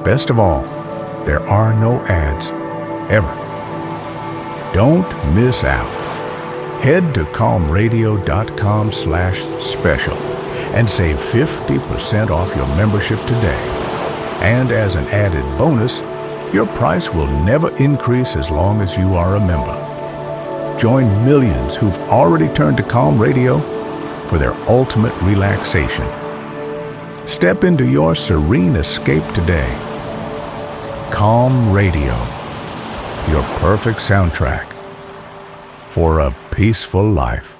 Best of all, there are no ads, ever. Don't miss out. Head to calmradio.com/special and save 50% off your membership today. And as an added bonus, your price will never increase as long as you are a member. Join millions who've already turned to Calm Radio for their ultimate relaxation. Step into your serene escape today. Calm Radio, your perfect soundtrack for a peaceful life.